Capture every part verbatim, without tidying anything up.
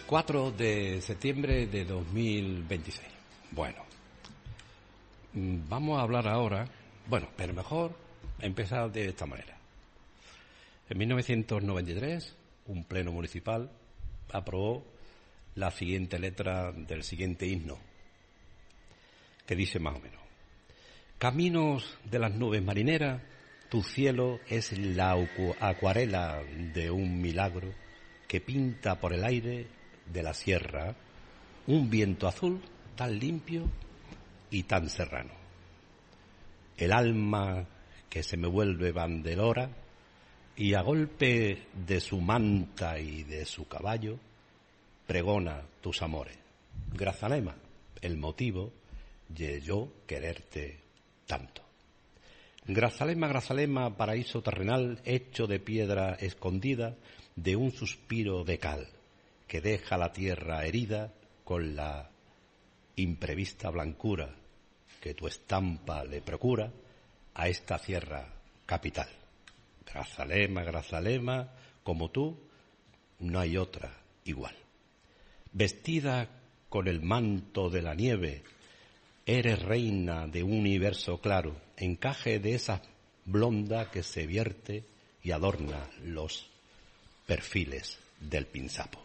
cuatro de septiembre de dos mil veintiséis. Bueno, vamos a hablar ahora, bueno, pero mejor empezar de esta manera. En mil novecientos noventa y tres, un pleno municipal aprobó la siguiente letra del siguiente himno, que dice más o menos: Caminos de las nubes marineras, tu cielo es la acuarela de un milagro que pinta por el aire de la sierra un viento azul tan limpio y tan serrano. El alma que se me vuelve bandelora y a golpe de su manta y de su caballo pregona tus amores. Grazalema, el motivo de yo quererte tanto. Grazalema, Grazalema, paraíso terrenal hecho de piedra escondida de un suspiro de cal que deja la tierra herida con la imprevista blancura que tu estampa le procura a esta tierra capital. Grazalema, Grazalema, como tú no hay otra igual. Vestida con el manto de la nieve, eres reina de un universo claro, encaje de esa blonda que se vierte y adorna los perfiles del Pinzapo.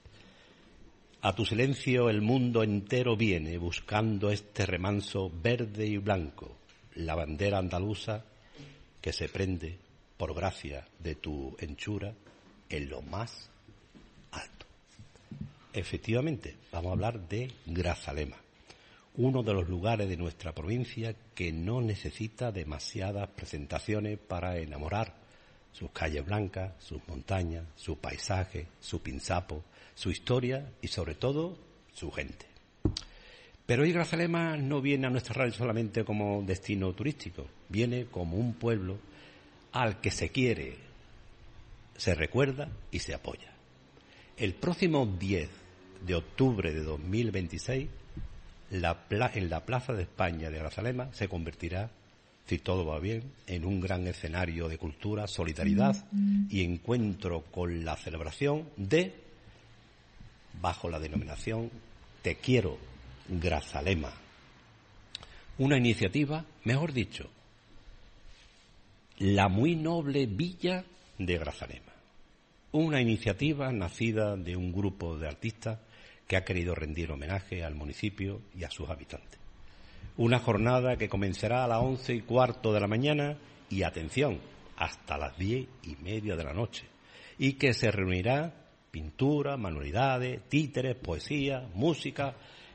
A tu silencio el mundo entero viene buscando este remanso verde y blanco, la bandera andaluza que se prende por gracia de tu hechura en lo más alto. Efectivamente, vamos a hablar de Grazalema, uno de los lugares de nuestra provincia que no necesita demasiadas presentaciones para enamorar: sus calles blancas, sus montañas, su paisaje, su Pinzapo, su historia y sobre todo su gente. Pero hoy Grazalema no viene a nuestra radio solamente como destino turístico, viene como un pueblo al que se quiere, se recuerda y se apoya. El próximo diez de octubre de dos mil veintiséis, la pla- en la Plaza de España de Grazalema se convertirá, si todo va bien, en un gran escenario de cultura, solidaridad y encuentro con la celebración de, bajo la denominación Te quiero, Grazalema. Una iniciativa, mejor dicho, la muy noble Villa de Grazalema. Una iniciativa nacida de un grupo de artistas que ha querido rendir homenaje al municipio y a sus habitantes. Una jornada que comenzará a las once y cuarto de la mañana y, atención, hasta las diez y media de la noche, y que se reunirá pintura, manualidades, títeres, poesía, música